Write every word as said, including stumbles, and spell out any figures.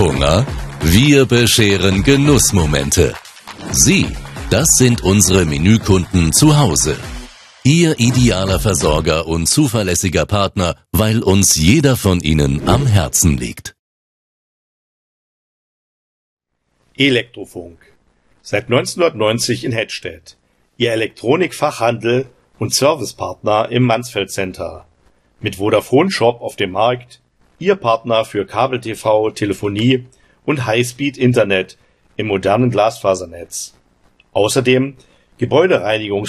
Hunger? Wir bescheren Genussmomente. Sie, das sind unsere Menükunden zu Hause. Ihr idealer Versorger und zuverlässiger Partner, weil uns jeder von ihnen am Herzen liegt. Elektrofunk. Seit neunzehnhundertneunzig in Hettstedt. Ihr Elektronikfachhandel und Servicepartner im Mansfeld Center. Mit Vodafone Shop auf dem Markt. Ihr Partner für Kabel-T V, Telefonie und Highspeed-Internet im modernen Glasfasernetz. Außerdem Gebäudereinigungs-